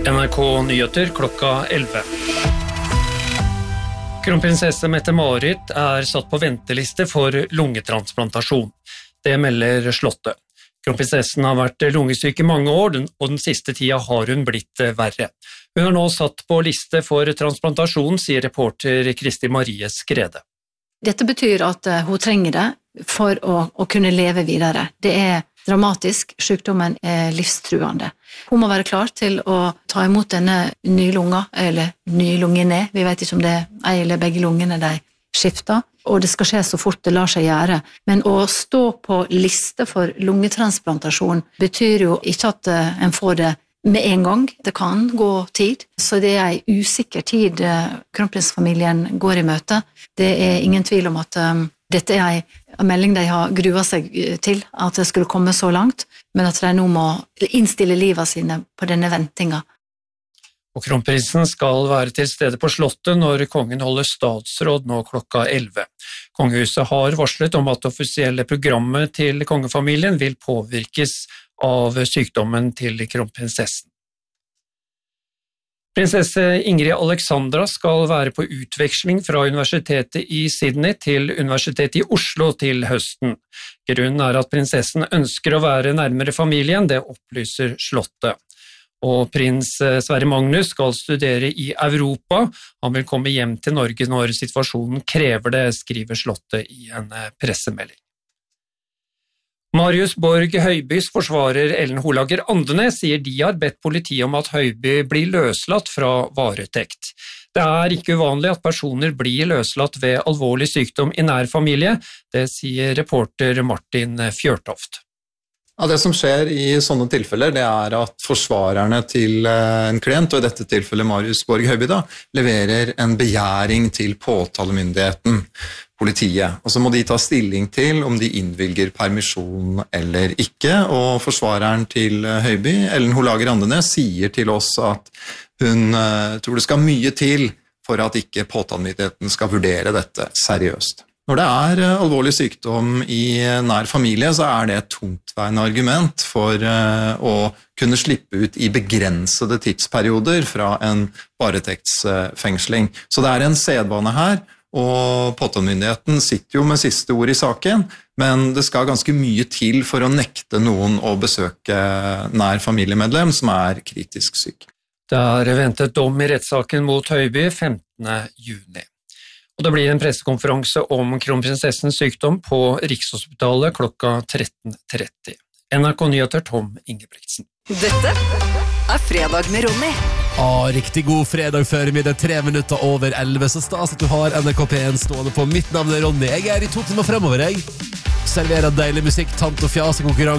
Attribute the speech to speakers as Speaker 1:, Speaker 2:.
Speaker 1: NRK Nyheter klokka 11. Kronprinsesse Mette-Marit satt på venteliste for lungetransplantasjon. Det melder Slottet. Kronprinsessen har vært lungesyk i mange år, og den siste tida har hun blitt verre. Hun har nå satt på liste for transplantasjon, sier reporter Kristi Marie Skrede.
Speaker 2: Dette betyr at hun trenger det for å kunne leve videre. Det dramatisk, sykdommen livstruende. Hun må være klar til å ta imot denne nye lunga, eller nye lungene. Vi vet ikke om det ei eller begge lungene de skifter, og det skal skje så fort det lar seg gjøre. Men å stå på liste for lungetransplantasjon betyr jo ikke at en får det med en gang. Det kan gå tid, så det en usikker tid kronprinsfamilien går i møte. Det ingen tvil om at dette en melding de har gruet seg til, at det skulle komme så langt, men at de nå må innstille livet sine på denne ventinga.
Speaker 1: Og kronprinsen skal være til stede på Slottet når kongen holder statsråd nå klokka 11. Kongehuset har varslet om at det offisielle programmet til kongefamilien vil påvirkes av sykdommen til kronprinsessen. Prinsesse Ingrid Alexandra skal være på utveksling fra Universitetet i Sydney til Universitetet i Oslo til høsten. Grunnen at prinsessen ønsker å være nærmere familien, det opplyser Slottet. Og prins Sverre Magnus skal studere i Europa. Han vil komme hjem til Norge når situasjonen krever det, skriver Slottet i en pressemelding. Marius Borg Høibys forsvarer Ellen Holager Andenes sier de har bedt politiet om at Høiby blir løslatt fra varetekt. Det ikke uvanlig at personer blir løslatt ved alvorlig sykdom i nær familie, det sier reporter Martin Fjørtoft.
Speaker 3: Ja, det som skjer i sånne tilfeller, det at forsvarerne til en klient, og i dette tilfellet Marius Borg Høiby, leverer en begjæring til påtalemyndigheten, politiet. Og så må de ta stilling til om de innvilger permisjon eller ikke, og forsvareren til Høiby, Ellen Holager Andenes, sier til oss at hun tror det skal mye til for at ikke påtalemyndigheten skal vurdere dette seriøst. Når det alvorlig sykdom i nær familie, så det et tungtveiende argument for å kunne slippe ut i begrensede tidsperioder fra en varetektsfengsling. Så det en sedvane her, og påtalemyndigheten sitter jo med siste ord i saken, men det skal ganske mye til for å nekte noen å besøke nær familiemedlem som kritisk syk.
Speaker 1: Det ventet dom i rettssaken mot Høiby 15. juni. Og det blir en pressekonferanse om kronprinsessens sykdom på Rikshospitalet klokka 13:30. NRK Nyheter Tom Ingebrigtsen.
Speaker 4: Dette Fredag med Ronny.
Speaker 5: Riktig god fredag før middag, 3 minutter over 11. Så stas at du har NRK P1 stående på. Mitt navn Ronny. Jeg i 2 timer fremover, jeg. Serverer deilig musikk, tant og fjas og konkurranse.